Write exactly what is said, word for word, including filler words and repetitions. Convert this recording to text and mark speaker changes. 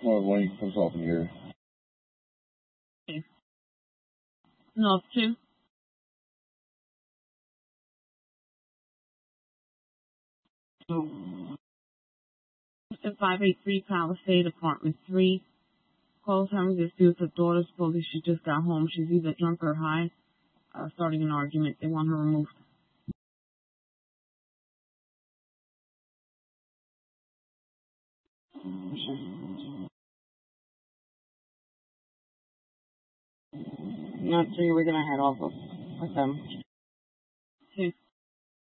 Speaker 1: Well, when he comes off in here.
Speaker 2: Okay. North two. So, five eight three Palisade, apartment three. Calls having disputes with daughter. Supposedly she just got home. She's either drunk or high. Uh, starting an argument. They want her removed. Not sure we're gonna head off with them. Okay.